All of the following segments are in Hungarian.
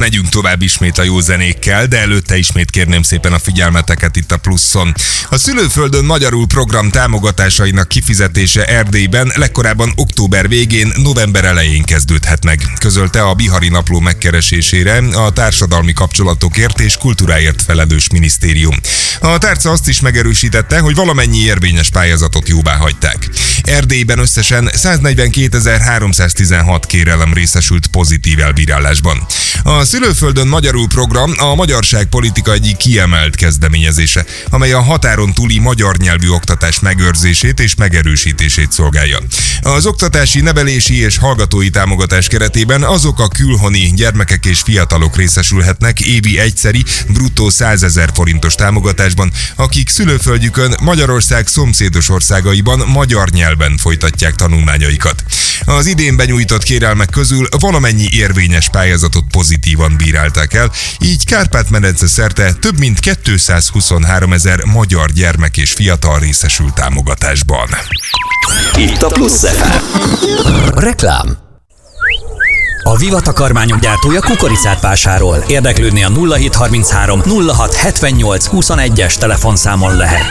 megyünk tovább ismét a jó zenékkel, de előtte ismét kérném szépen a figyelmeteket itt a Pluszon. A Szülőföldön Magyarul program támogatásainak kifizetése Erdélyben legkorábban október végén, november elején kezdődhet meg, közölte a Bihari Napló megkeresésére a Társadalmi Kapcsolatokért és Kultúráért felelős minisztérium. A tárca azt is megerősítette, hogy valamennyi érvényes pályázatot jóváhagyták. Erdélyben összesen 142.316 kérelem részesült pozitív elbírálásban. A Szülőföldön Magyarul program a magyarságpolitika egyik kiemelt kezdeményezése, amely a határon túli magyar nyelvű oktatás megőrzését és megerősítését szolgálja. Az oktatási, nevelési és hallgatói támogatás keretében azok a külhoni gyermekek és fiatalok részesülhetnek évi egyszeri, bruttó 100 000 forintos támogatásban, akik szülőföldjükön Magyarország szomszédos országaiban magyar nyelven folytatják tanulmányaikat. Az idén benyújtott kérelmek közül valamennyi érvényes pályázatot pozitívan bírálták el, így Kárpát-medence szerte több mint 223 000 magyar gyermek és fiatal részesült támogatásban. Itt a Plusz FM. Reklám. A Viva takarmányok gyártója kukoricát vásárol. Érdeklődni a 0733 06 78 21-es telefonszámon lehet.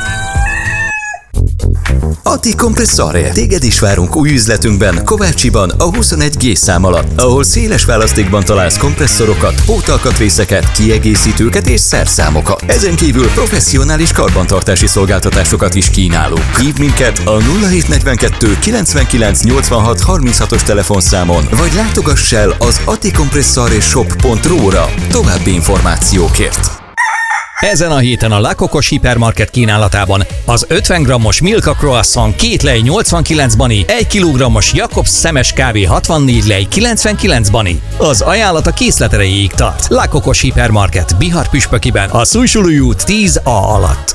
Atti Kompresszore. Téged is várunk új üzletünkben, Kovácsiban, a 21G szám alatt, ahol széles választékban találsz kompresszorokat, pótalkatrészeket, kiegészítőket és szerszámokat. Ezen kívül professzionális karbantartási szolgáltatásokat is kínálunk. Hívd minket a 0742 99 86 36-os telefonszámon, vagy látogass el az attikompressoreshop.ru-ra további információkért. Ezen a héten a La Cocos hipermarket kínálatában az 50 g-os Milka Croissant 2 lej 89 bani, 1 kg-os Jakobs szemes kávé 64 lej 99 bani. Az ajánlat a készlet erejéig tart. La Cocos hipermarket Bihar püspökiben, a Szújsulúi út 10A alatt.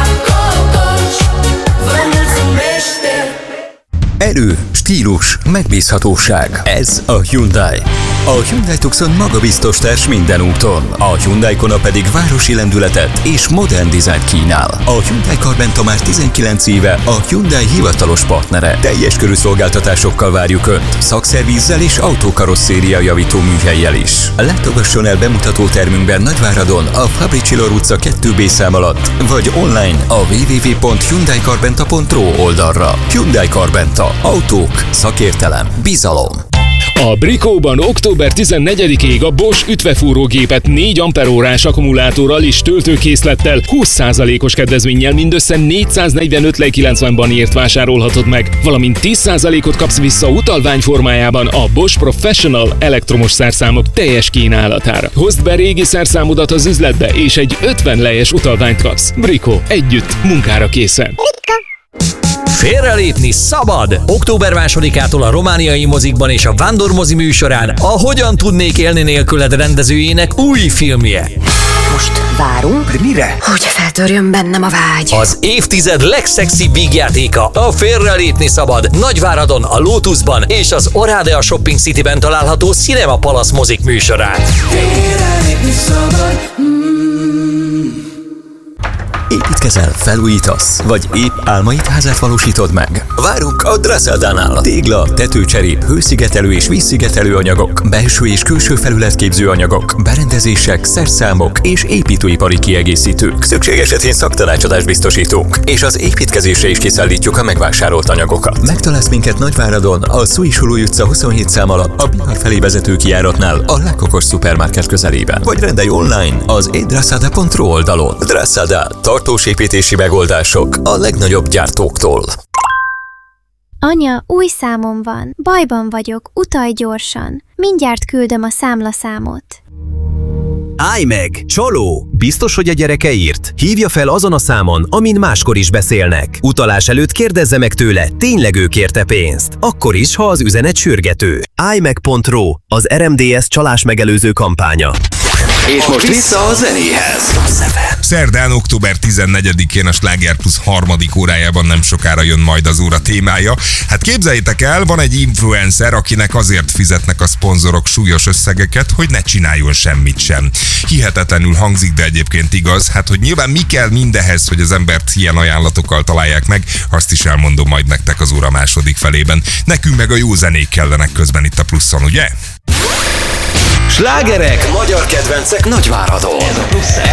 Erő, stílus, megbízhatóság. Ez a Hyundai. A Hyundai Tucson magabiztos társ minden úton. A Hyundai Kona pedig városi lendületet és modern dizájnt kínál. A Hyundai Carventa már 19 éve a Hyundai hivatalos partnere. Teljes körű szolgáltatásokkal várjuk Önt, szakszervízzel és autókarosszéria javító műhellyel is. Látogasson el bemutató termünkben Nagyváradon, a Fabricilor utca 2B szám alatt, vagy online a www.hyundaicarventa.ru oldalra. Hyundai Carventa. Autók, szakértelem, bizalom. A Bricóban október 14-ig a Bosch ütvefúrógépet 4 amperórás akkumulátorral és töltőkészlettel 20%-os kedvezménnyel mindössze 445 lej 90 baniért vásárolhatod meg, valamint 10%-ot kapsz vissza utalvány formájában a Bosch Professional elektromos szerszámok teljes kínálatára. Hozd be régi szerszámodat az üzletbe, és egy 50 lejes utalványt kapsz. Bricó, együtt, munkára készen. Félrelépni szabad! Október 2-ától a romániai mozikban és a Vándor mozi műsorán a Hogyan tudnék élni nélküled rendezőjének új filmje. Most várunk? De mire? Hogy feltörjön bennem a vágy. Az évtized legszexibb vígjátéka, a Félrelépni szabad, Nagyváradon, a Lotusban és az Oradea Shopping Cityben található Cinema Palace mozik műsorán. Félrelépni szabad. Építkezel, felújítasz, vagy épp álmaid házát valósítod meg? Várunk a Drasadánál. Tégla, tetőcserép, hőszigetelő és vízszigetelő anyagok, belső és külső felületképző anyagok, berendezések, szerszámok és építőipari kiegészítők. Szükség esetén szaktanácsadást biztosítunk, és az építkezésre is kiszállítjuk a megvásárolt anyagokat. Megtalálsz minket Nagyváradon, a Szújsulúi utca 27 szám alatt, a Bihar felé vezető kijáratnál, a La Cocos szupermarket közelében. Vagy rendelj online az edrasada.ru oldalon. Drasada, tartós építési megoldások a legnagyobb gyártóktól. Anya, új számom van. Bajban vagyok, utalj gyorsan. Mindjárt küldöm a számlaszámot. Állj meg! Csaló! Biztos, hogy a gyereke írt? Hívja fel azon a számon, amin máskor is beszélnek. Utalás előtt kérdezze meg tőle, tényleg ő kérte pénzt. Akkor is, ha az üzenet sürgető. állj-meg.ro, az RMDS csalás megelőző kampánya. És most vissza a zenéhez. Szerdán, október 14-én a Sláger Plus 3. órájában nem sokára jön majd az óra témája. Hát képzeljétek el, van egy influencer, akinek azért fizetnek a szponzorok súlyos összegeket, hogy ne csináljon semmit sem. Hihetetlenül hangzik, de egyébként igaz. Hát, hogy nyilván mi kell mindehez, hogy az embert ilyen ajánlatokkal találják meg, azt is elmondom majd nektek az óra második felében. Nekünk meg a jó zenék kellenek közben itt a Pluszon, ugye? Slágerek, magyar kedvencek Nagyváradon.